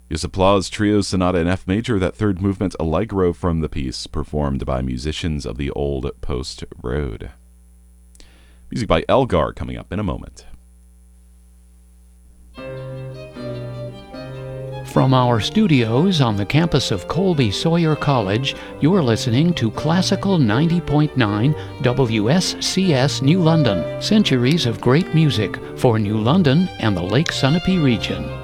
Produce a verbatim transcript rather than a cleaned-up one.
Yes, Applause Trio Sonata in F Major, that third movement Allegro from the piece, performed by musicians of the Old Post Road. Music by Elgar coming up in a moment. From our studios on the campus of Colby Sawyer College, you're listening to Classical ninety point nine W S C S New London. Centuries of great music for New London and the Lake Sunapee region.